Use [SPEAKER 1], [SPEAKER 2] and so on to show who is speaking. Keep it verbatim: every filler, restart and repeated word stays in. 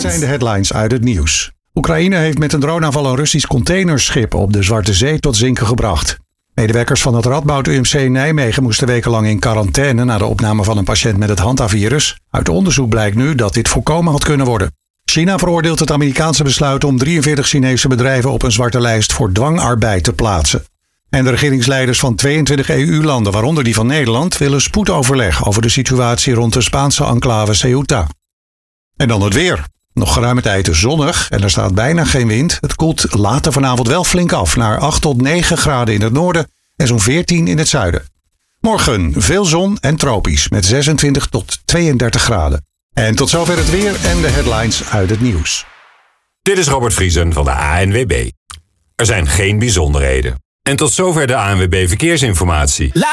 [SPEAKER 1] zijn de headlines uit het nieuws. Oekraïne heeft met een droneaanval een Russisch containerschip op de Zwarte Zee tot zinken gebracht. Medewerkers van het Radboud U M C in Nijmegen moesten wekenlang in quarantaine na de opname van een patiënt met het hantavirus. Uit onderzoek blijkt nu dat dit voorkomen had kunnen worden. China veroordeelt het Amerikaanse besluit om drieënveertig Chinese bedrijven op een zwarte lijst voor dwangarbeid te plaatsen. En de regeringsleiders van tweeëntwintig E U-landen, waaronder die van Nederland, willen spoedoverleg over de situatie rond de Spaanse enclave Ceuta. En dan het weer. Nog geruime tijd zonnig en er staat bijna geen wind. Het koelt later vanavond wel flink af naar acht tot negen graden in het noorden en zo'n veertien in het zuiden. Morgen veel zon en tropisch met zesentwintig tot tweeëndertig graden. En tot zover het weer en de headlines uit het nieuws.
[SPEAKER 2] Dit is Robert Vriesen van de A N W B. Er zijn geen bijzonderheden. En tot zover de A N W B Verkeersinformatie.